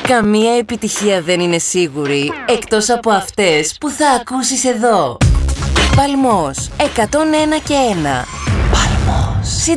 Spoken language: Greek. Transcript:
Καμία επιτυχία δεν είναι σίγουρη, εκτός από αυτές που θα ακούσεις εδώ. Παλμός 101 και 1.